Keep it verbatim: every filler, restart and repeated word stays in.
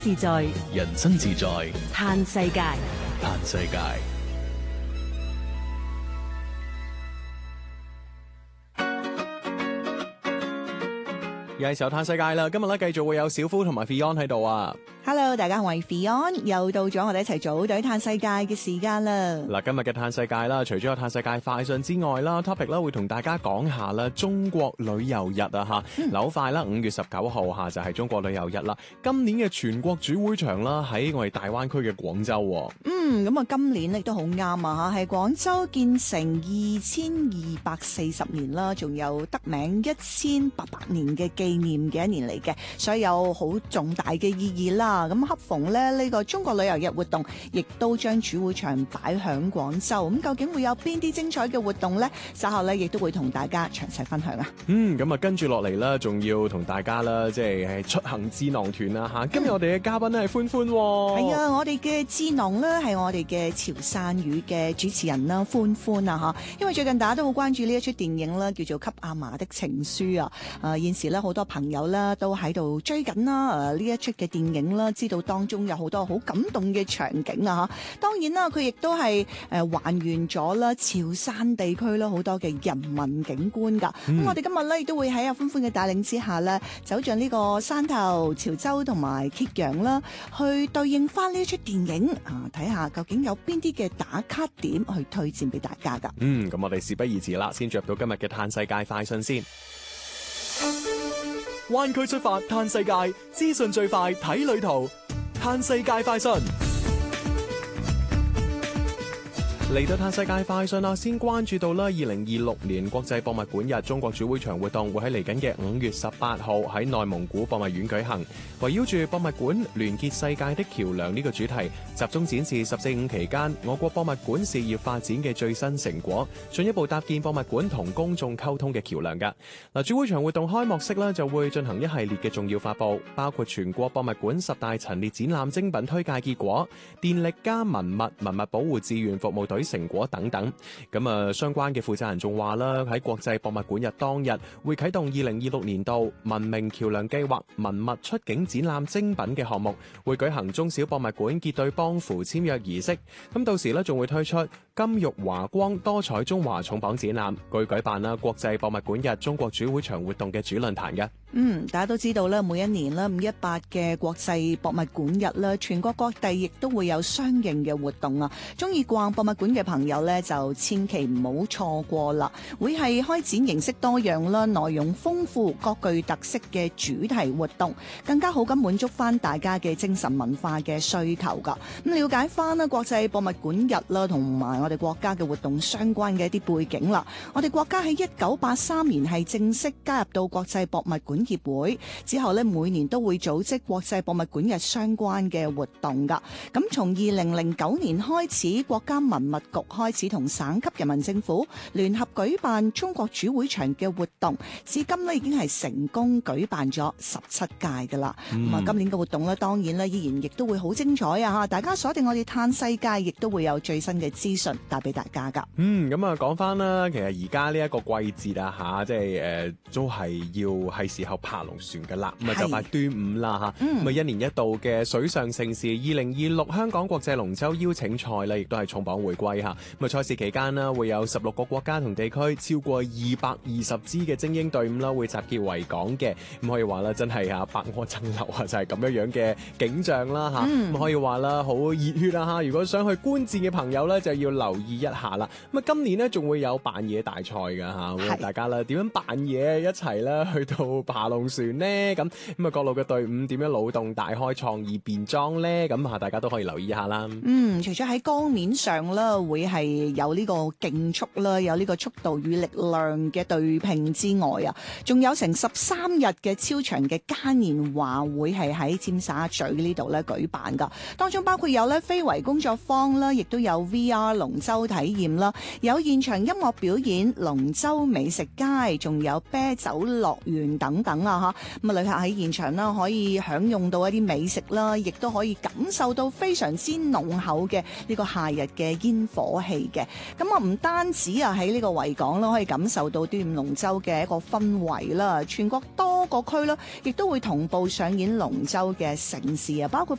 自在， 人生自在， 嘆世界， 嘆世界。又係時候嘆世界啦！今日咧繼續會有小夫同埋 Fion 喺度啊。 Hello， 大家好，我係 Fion， 又到咗我哋一齊組隊嘆世界嘅時間啦。 嗱，今日嘅嘆世界啦，除咗有嘆世界快訊之外啦 ，topic 啦會同大家講下啦，中國旅遊日啊吓，嗱好快啦，五月十九號下就係中國旅遊日啦。今年嘅全國主會場啦喺我哋大灣區嘅廣州。 嗯，咁啊今年亦都好啱啊吓，係廣州建成二千二百四十年啦，仲有得名一千八百年嘅紀念嘅一年嚟嘅，所以有好重大嘅意義啦。咁恰逢咧呢個中國旅遊日活動，亦都將主會場擺響廣州。咁究竟會有邊啲精彩嘅活動呢？稍後咧亦都會同大家詳細分享啊。 嗯，咁啊跟住落嚟啦，仲要同大家啦，即係出行智囊團啦吓。今日我哋嘅嘉賓咧係歡歡。 係啊，我哋嘅智囊咧係我哋嘅潮汕語嘅主持人啦，歡歡啊吓。因為最近大家都好關注呢一出電影啦，叫做《給阿嫲的情書》啊。誒，現時咧好多朋友啦都喺度追緊啦，誒呢一出嘅電影啦，知道當中有好多好感動嘅場景啊！嚇，當然啦，佢亦都係誒還原咗啦潮汕地區啦好多嘅人文景觀㗎。咁、嗯、我哋今日咧亦都會喺阿歡歡嘅帶領之下咧，走進呢個汕頭、潮州同埋揭陽啦，去對應翻呢一出電影啊，睇下究竟有邊啲嘅打卡點去推薦俾大家㗎。 嗯，咁我哋事不宜遲啦，先進入到今日嘅嘆世界快訊先。灣區出發嘆世界，資訊最快睇旅途。嘆世界快訊嚟到嘆世界快訊啦，先關注到啦，二零二六年國際博物館日中國主會場活動會喺嚟緊嘅五月十八號喺內蒙古博物院舉行，圍繞住博物館聯結世界的橋樑呢個主題，集中展示十四五期間我國博物館事業發展嘅最新成果，進一步搭建博物館同公眾溝通嘅橋樑噶。嗱，主會場活動開幕式咧就會進行一系列嘅重要發佈，包括全國博物館十大陳列展覽精品推介結果、電力加文物文物保護志願服務隊成果等等。咁啊，相關嘅負責人仲話啦，喺國際博物館日當日會啟動二零二六年度文明橋樑計劃文物出境展覽精品嘅項目，會舉行中小博物館結對幫扶簽約儀式。咁到時咧仲會推出金玉華光多彩中華重磅展覽，據舉辦啦國際博物館日中國主會場活動嘅主論壇嘅。 嗯，大家都知道啦，每一年啦五一八嘅國際博物館日啦，全國各地亦都會有相應嘅活動啊。中意逛博物館嘅朋友咧，就千祈唔好錯過啦。會係開展形式多樣啦、內容豐富、各具特色嘅主題活動，更加好咁滿足翻大家嘅精神文化嘅需求噶。咁了解翻啦國際博物館日啦，同埋我哋國家嘅活動相關嘅一啲背景啦。我哋國家喺一九八三年係正式加入到國際博物館協會之後咧，每年都會組織國際博物館日相關嘅活動噶。咁從二零零九年開始，國家文物局開始同省級人民政府聯合舉辦中國主會場嘅活動，至今咧已經係成功舉辦咗十七屆噶啦。咁啊、嗯，今年嘅活動咧，當然咧依然亦都會好精彩啊！吓，大家鎖定我哋嘆世界，亦都會有最新嘅資訊帶俾大家噶。 嗯，咁啊講翻啦，其實而家呢一個季節啊吓，即係誒、呃、都係要係時候爬龍船噶啦，咁啊就快端午啦吓，咁啊、嗯、一年一度嘅水上盛事二零二六香港國際龍舟邀請賽咧，亦都係重磅回歸吓。咁啊賽事期間啦，會有十六個國家同地區超過二百二十支嘅精英隊伍啦，會集結維港嘅。咁可以話啦，真係啊百舸爭流啊，就係咁樣樣嘅景象啦吓。咁、嗯、可以話啦，好熱血啊吓！如果想去觀戰嘅朋友咧，就要留意一下啦。咁啊今年咧仲會有扮嘢大賽噶吓，咁大家啦點樣扮嘢一齊咧去到爬龍船呢？咁咁啊各路嘅隊伍點樣腦洞大開創意變裝咧？咁啊大家都可以留意一下啦。 嗯，除咗喺江面上啦，會係有呢個競速啦，有呢個速度與力量嘅對拼之外啊，仲有成十三日嘅超長嘅嘉年華會係喺尖沙咀呢度咧舉辦噶，當中包括有咧非遺工作坊啦，亦都有 V R 龍舟體驗啦，有現場音樂表演、龍舟美食街，仲有啤酒樂園等等啊吓。咁啊旅客喺現場啦，可以享用到一啲美食啦，亦都可以感受到非常之濃厚嘅呢個夏日嘅煙煙火氣嘅。咁啊，唔單止啊喺呢個維港啦，可以感受到端午龍舟嘅一個氛圍啦，全國多個區啦，亦都會同步上演龍舟嘅盛事啊，包括